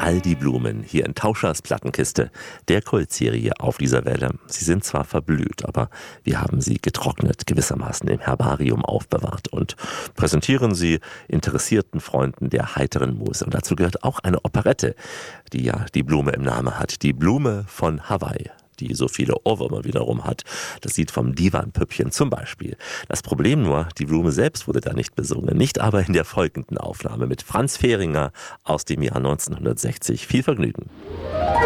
All die Blumen hier in Tauschers Plattenkiste, der Kultserie auf dieser Welle. Sie sind zwar verblüht, aber wir haben sie getrocknet, gewissermaßen im Herbarium aufbewahrt und präsentieren sie interessierten Freunden der heiteren Muse. Und dazu gehört auch eine Operette, die ja die Blume im Namen hat, die Blume von Hawaii, die so viele Ohrwürmer wiederum hat. Das Lied vom Divan-Püppchen zum Beispiel. Das Problem nur, die Blume selbst wurde da nicht besungen, nicht aber in der folgenden Aufnahme mit Franz Fehringer aus dem Jahr 1960. Viel Vergnügen.